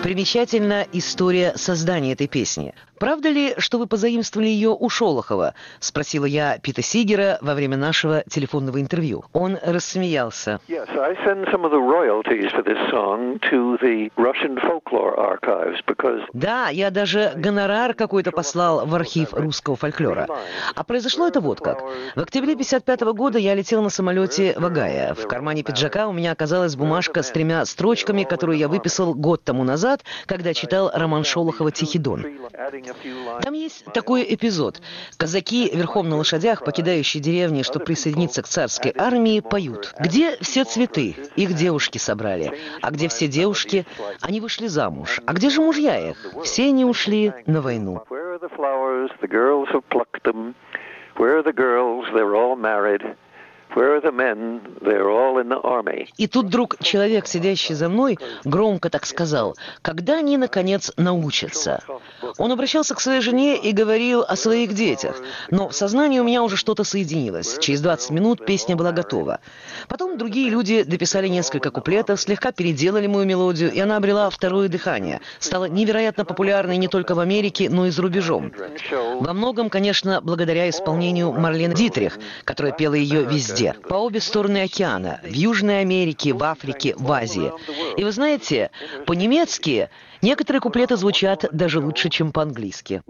Примечательна история создания этой песни. «Правда ли, что вы позаимствовали ее у Шолохова?» – спросила я Пита Сигера во время нашего телефонного интервью. Он рассмеялся. Да, я даже гонорар какой-то послал в архив русского фольклора. А произошло это вот как. В октябре 1955 года я летел на самолете в Огайо. В кармане пиджака у меня оказалась бумажка с 3 строчками, которую я выписал год тому назад, когда читал роман Шолохова «Тихий Дон». Там есть такой эпизод. Казаки верхом на лошадях, покидающие деревни, чтобы присоединиться к царской армии, поют. Где все цветы? Их девушки собрали. А где все девушки? Они вышли замуж. А где же мужья их? Все они ушли на войну. И тут вдруг человек, сидящий за мной, громко так сказал: «Когда они, наконец, научатся?» Он обращался к своей жене и говорил о своих детях. Но в сознании у меня уже что-то соединилось. Через 20 минут песня была готова. Потом другие люди дописали несколько куплетов, слегка переделали мою мелодию, и она обрела второе дыхание. Стала невероятно популярной не только в Америке, но и за рубежом. Во многом, конечно, благодаря исполнению Марлен Дитрих, которая пела ее везде. По обе стороны океана, в Южной Америке, в Африке, в Азии. И вы знаете, по-немецки некоторые куплеты звучат даже лучше, чем по-английски.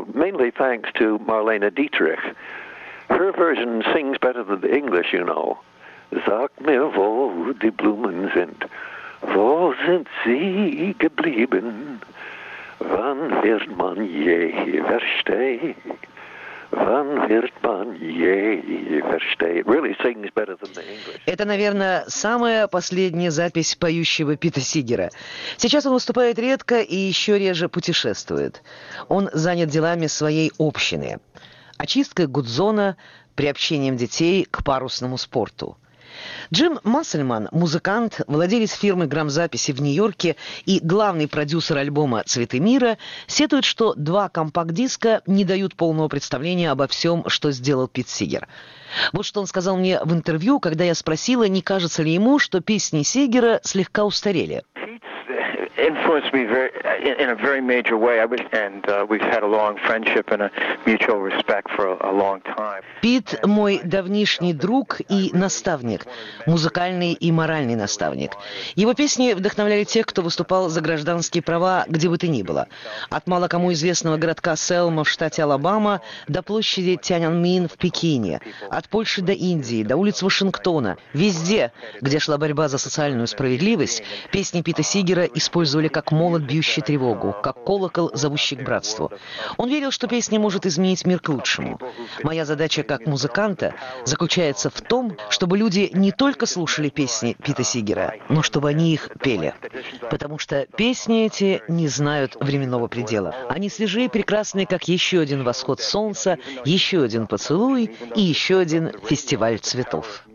Sag mir, wo die Blumen sind, wo sind sie geblieben? Wann wird man je verstehen? Wann wird man je verstehen? Really sings better than the English. Это, наверное, самая последняя запись поющего Пита Сигера. Сейчас он выступает редко и еще реже путешествует. Он занят делами своей общины. Очисткой Гудзона, приобщением детей к парусному спорту. Джим Массельман, музыкант, владелец фирмы грамзаписи в Нью-Йорке и главный продюсер альбома «Цветы мира», сетует, что 2 компакт-диска не дают полного представления обо всем, что сделал Пит Сигер. Вот что он сказал мне в интервью, когда я спросила, не кажется ли ему, что песни Сигера слегка устарели. Influenced me in a very major way, and we've had a long friendship and a mutual respect for a long time. Пит – мой давнишний друг и наставник, музыкальный и моральный наставник. Его песни вдохновляли тех, кто выступал за гражданские права где бы то ни было. От мало кому известного городка Селма в штате Алабама до площади Тяньаньмин в Пекине, от Польши до Индии, до улиц Вашингтона. Везде, где шла борьба за социальную справедливость, песни Пита Сигера использовали как молот, бьющий тревогу, как колокол, зовущий к братству. Он верил, что песня может изменить мир к лучшему. Моя задача как музыканта заключается в том, чтобы люди не только слушали песни Пита Сигера, но чтобы они их пели. Потому что песни эти не знают временного предела. Они свежие и прекрасные, как еще один восход солнца, еще один поцелуй и еще один фестиваль цветов.